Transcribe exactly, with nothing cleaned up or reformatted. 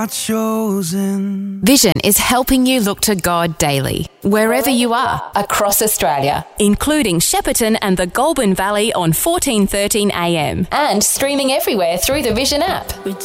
chosen. Vision is helping you look to God daily, wherever you are, across Australia, including Shepparton and the Goulburn Valley on fourteen thirteen A M, and streaming everywhere through the Vision app.